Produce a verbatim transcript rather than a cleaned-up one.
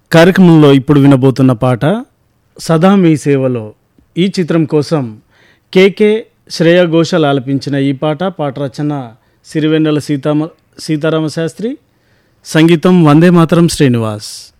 కార్యక్రమంలో ఇప్పుడు వినబోతున్న పాట సదా మీ సేవలో. ఈ చిత్రం కోసం కేకే శ్రేయ ఘోషాల్ ఆలపించిన ఈ పాట పాట రచన సిరివెన్నెల సీతామ సీతారామ శాస్త్రి, సంగీతం వందే మాతరం శ్రీనివాస్.